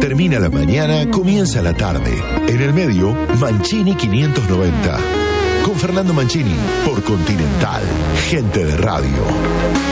Termina la mañana, comienza la tarde. En el medio, Mancini 590. Con Fernando Mancini, por Continental, gente de radio.